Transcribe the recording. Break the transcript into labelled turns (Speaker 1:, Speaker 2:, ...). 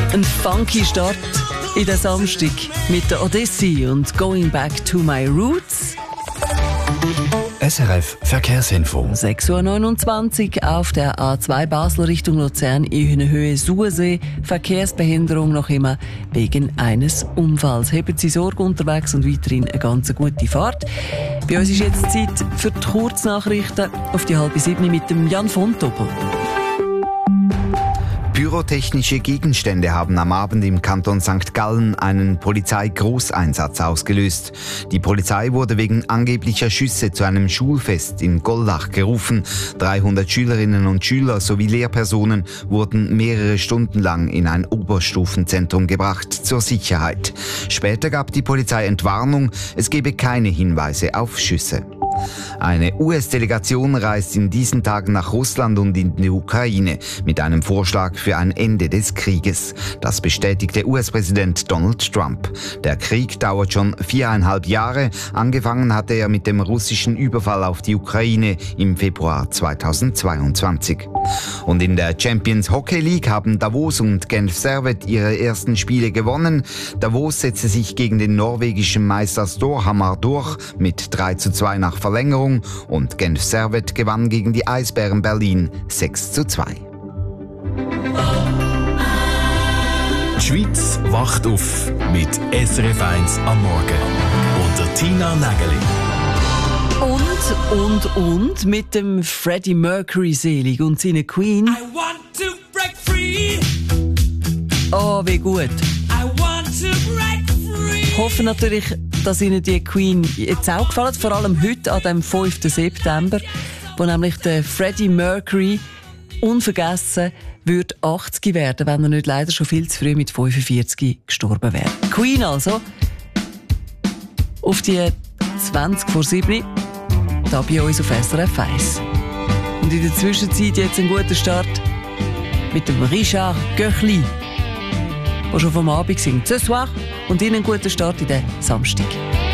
Speaker 1: Ein funky Start in den Samstag mit der Odyssey und Going Back to My Roots.
Speaker 2: SRF Verkehrsinfo.
Speaker 1: 6.29 Uhr auf der A2 Basel Richtung Luzern in Höhe Suhrsee. Verkehrsbehinderung noch immer wegen eines Unfalls. Haben Sie Sorge unterwegs und weiterhin eine ganz gute Fahrt. Bei uns ist jetzt Zeit für die Kurznachrichten auf die 6:30 mit dem Jan von Tobel.
Speaker 3: Pyrotechnische Gegenstände haben am Abend im Kanton St. Gallen einen Polizeigroßeinsatz ausgelöst. Die Polizei wurde wegen angeblicher Schüsse zu einem Schulfest in Gollach gerufen. 300 Schülerinnen und Schüler sowie Lehrpersonen wurden mehrere Stunden lang in ein Oberstufenzentrum gebracht zur Sicherheit. Später gab die Polizei Entwarnung, es gebe keine Hinweise auf Schüsse. Eine US-Delegation reist in diesen Tagen nach Russland und in die Ukraine mit einem Vorschlag für ein Ende des Krieges. Das bestätigte US-Präsident Donald Trump. Der Krieg dauert schon 4,5 Jahre. Angefangen hatte er mit dem russischen Überfall auf die Ukraine im Februar 2022. Und in der Champions Hockey League haben Davos und Genf Servette ihre ersten Spiele gewonnen. Davos setzte sich gegen den norwegischen Meister Storhamar durch mit 3:2 nach Verlängerung und Genf Servette gewann gegen die Eisbären Berlin 6:2.
Speaker 2: Die Schweiz wacht auf mit SRF 1 am Morgen. Und der Tina Nägeli.
Speaker 1: Und mit dem Freddie Mercury selig und seine Queen.
Speaker 4: I want to break free.
Speaker 1: Oh, wie gut.
Speaker 4: I want to break free.
Speaker 1: Ich hoffe natürlich, dass Ihnen die Queen jetzt auch gefallen, vor allem heute an dem 5. September, wo nämlich der Freddie Mercury unvergessen würde 80 werden, wenn er nicht leider schon viel zu früh mit 45 gestorben wäre. Queen also auf die 20:07 da bei uns auf SRF 1. Und in der Zwischenzeit jetzt ein guter Start mit dem Richard Göchli, der schon vom Abend singt. Ce soir und Ihnen einen guten Start in den Samstag.